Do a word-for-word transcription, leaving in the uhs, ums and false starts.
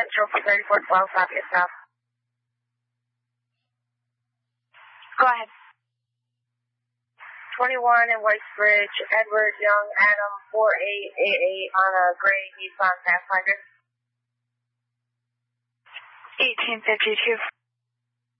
Central for thirty-four twelve, copy yourself. Go ahead. twenty-one in Whitebridge, Edward Young Adam four eight eight eight on a gray Nissan Pathfinder. eighteen fifty-two.